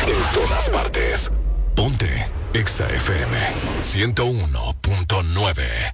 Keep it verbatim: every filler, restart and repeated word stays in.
En todas partes. Ponte Exa F M ciento uno punto nueve.